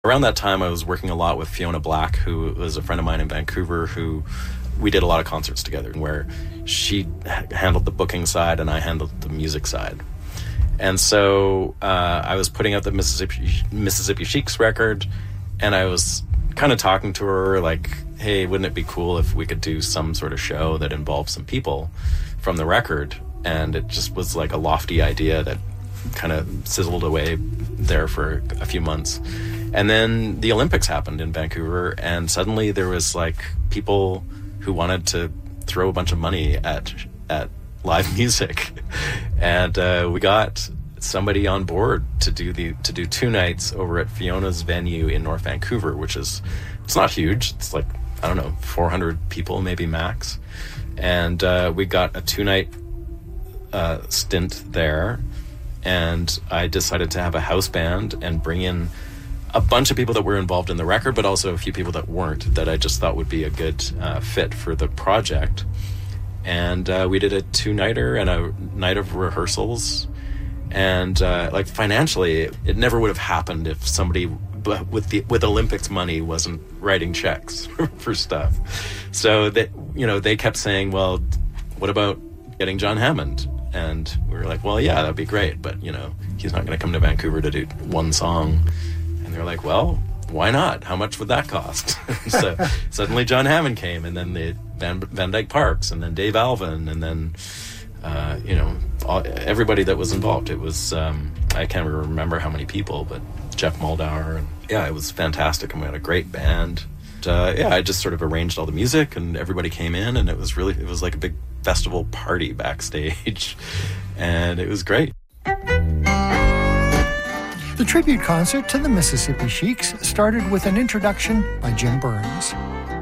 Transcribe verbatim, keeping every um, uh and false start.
Around that time, I was working a lot with Fiona Black, who was a friend of mine in Vancouver, who we did a lot of concerts together, where she handled the booking side and I handled the music side. And so uh, I was putting out the Mississippi Mississippi Sheiks record, and I was kind of talking to her like, hey, wouldn't it be cool if we could do some sort of show that involved some people from the record? And it just was like a lofty idea that kind of sizzled away there for a few months. And then the Olympics happened in Vancouver, and suddenly there was like people who wanted to throw a bunch of money at at live music, and uh, we got somebody on board to do the to do two nights over at Fiona's venue in North Vancouver, which is it's not huge. It's like I don't know, four hundred people maybe max, and uh, we got a two night uh, stint there, and I decided to have a house band and bring in a bunch of people that were involved in the record, but also a few people that weren't, that I just thought would be a good uh, fit for the project. And uh, we did a two-nighter and a night of rehearsals. And uh, like financially, it, it never would have happened if somebody with the with Olympics money wasn't writing checks for stuff. So that, you know, they kept saying, well, what about getting John Hammond? And we were like, well, yeah, that'd be great, but you know, he's not going to come to Vancouver to do one song. And they're like, well, why not? How much would that cost? So suddenly John Hammond came, and then the Van, Van Dyke Parks, and then Dave Alvin, and then, uh, you know, all, everybody that was involved. It was, um, I can't remember how many people, but Jeff Moldauer. And yeah, it was fantastic. And we had a great band. And, uh, yeah, I just sort of arranged all the music, and everybody came in, and it was really, it was like a big festival party backstage. And it was great. The tribute concert to the Mississippi Sheiks started with an introduction by Jim Burns.